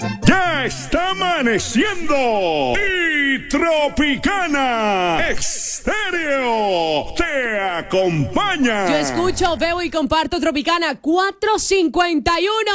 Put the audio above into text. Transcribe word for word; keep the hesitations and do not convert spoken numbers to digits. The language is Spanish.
Ya está amaneciendo y Tropicana Estéreo te acompaña. Yo escucho, veo y comparto Tropicana cuatrocientos cincuenta y uno.